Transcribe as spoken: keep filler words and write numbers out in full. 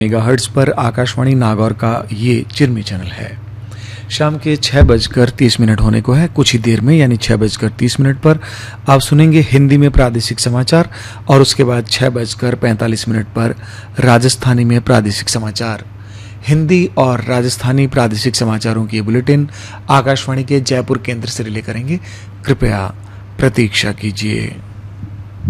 Megahertz पर आकाशवाणी नागौर का ये चिरमी चैनल है। शाम के छह बजकर तीस मिनट होने को है। कुछ ही देर में यानी छह बजकर तीस मिनट पर आप सुनेंगे हिंदी में प्रादेशिक समाचार और उसके बाद छह बजकर पैंतालीस मिनट पर राजस्थानी में प्रादेशिक समाचार। हिंदी और राजस्थानी प्रादेशिक समाचारों की बुलेटिन आकाशवाणी के जयपुर केंद्र से रिले करेंगे। कृपया प्रतीक्षा कीजिए।